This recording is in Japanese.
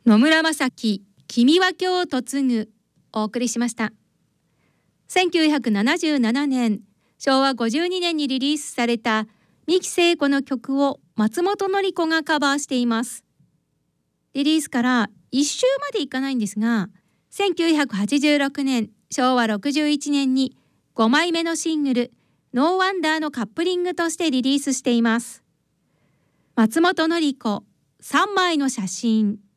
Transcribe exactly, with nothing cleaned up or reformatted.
野村正樹、君は今日嫁ぐ、お送りしました。せんきゅうひゃくななじゅうななねん、しょうわごじゅうにねんにリリースされた三木聖子の曲を松本紀子がカバーしています。リリースから一周までいかないんですが、せんきゅうひゃくはちじゅうろくねん、しょうわろくじゅういちねんにごまいめのシングル「ノーワンダー」のカップリングとしてリリースしています。松本紀子、さんまいの写真。